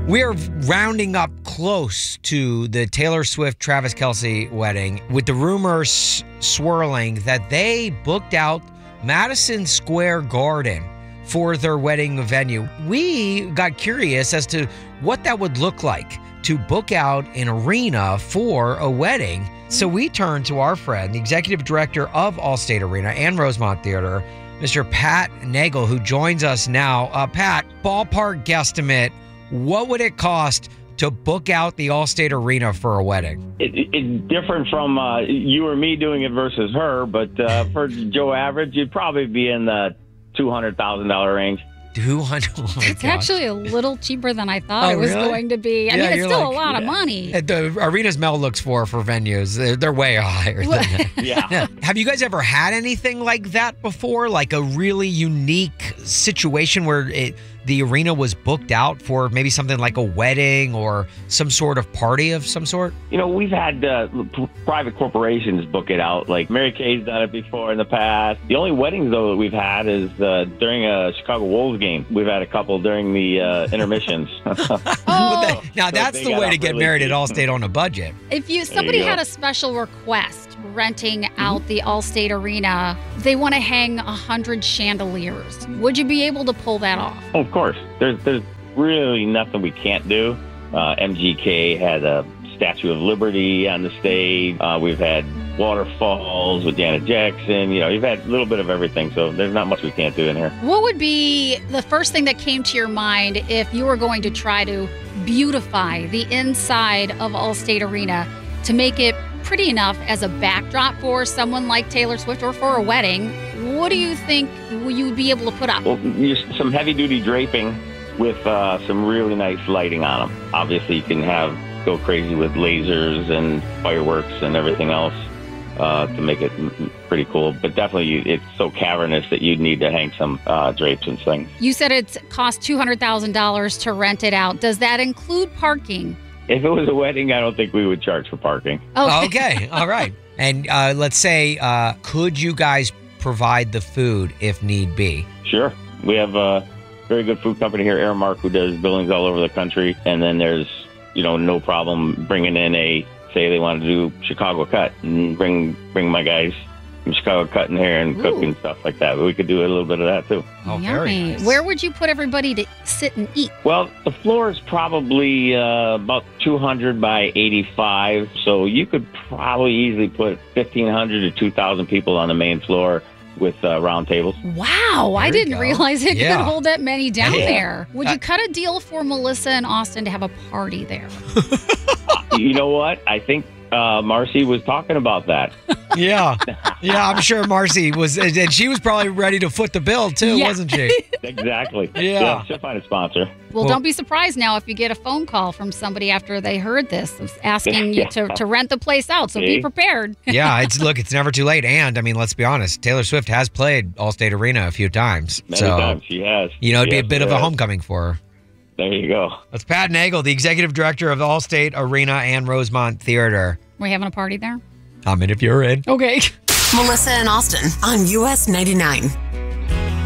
We are rounding up close to the Taylor Swift Travis Kelce wedding with the rumors swirling that they booked out Madison Square Garden for their wedding venue. We got curious as to what that would look like to book out an arena for a wedding. So we turned to our friend, the executive director of Allstate Arena and Rosemont Theater, Mr. Pat Nagel, who joins us now. Pat, ballpark guesstimate, what would it cost to book out the Allstate Arena for a wedding? It's different from you or me doing it versus her, but for Joe Average, you'd probably be in the $200,000 range. 200. Oh it's actually a little cheaper than I thought it was really? going to be. I mean, it's still a lot of money. The arenas Mel looks for venues, they're way higher than that. Yeah. Have you guys ever had anything like that before? Like a really unique situation where the arena was booked out for maybe something like a wedding or some sort of party of some sort? You know, we've had private corporations book it out. Like Mary Kay's done it before in the past. The only weddings, though, that we've had is during a Chicago Wolves game. We've had a couple during the intermissions. Now, that's the way to get married at Allstate on a budget. If somebody had a special request renting out the Allstate Arena, they want to hang 100 chandeliers. Would you be able to pull that off? Of course. There's really nothing we can't do. MGK had a Statue of Liberty on the stage. We've had waterfalls with Janet Jackson. You know, you've had a little bit of everything, so there's not much we can't do in here. What would be the first thing that came to your mind if you were going to try to beautify the inside of Allstate Arena to make it pretty enough as a backdrop for someone like Taylor Swift or for a wedding? What do you think you would be able to put up? Well, some heavy-duty draping with some really nice lighting on them. Obviously, you can go crazy with lasers and fireworks and everything else to make it pretty cool. But definitely, it's so cavernous that you'd need to hang some drapes and things. You said it cost $200,000 to rent it out. Does that include parking? If it was a wedding, I don't think we would charge for parking. Okay. All right. And let's say, could you guys provide the food if need be? Sure. We have a very good food company here, Aramark, who does buildings all over the country. And then there's, no problem bringing in say they want to do Chicago cut and bring my guys from Chicago Cut in here and cook and stuff like that. But we could do a little bit of that too. Oh, very nice. Where would you put everybody to sit and eat? Well, the floor is probably about 200 by 85. So you could probably easily put 1,500 to 2,000 people on the main floor with round tables. Wow, I didn't realize it could hold that many down there. Would you cut a deal for Melissa and Austin to have a party there? You know what? I think Marcy was talking about that. Yeah, I'm sure Marcy was, and she was probably ready to foot the bill too, wasn't she? Exactly. Yeah. She'll find a sponsor. Well, don't be surprised now if you get a phone call from somebody after they heard this asking you to rent the place out. So be prepared. Yeah, it's never too late. And I mean, let's be honest, Taylor Swift has played Allstate Arena a few times. Many times she has. It'd be a bit of a homecoming for her. There you go. That's Pat Nagel, the executive director of the Allstate Arena and Rosemont Theater. We're having a party there? Comment if you're in. Okay. Melissa and Austin on US 99.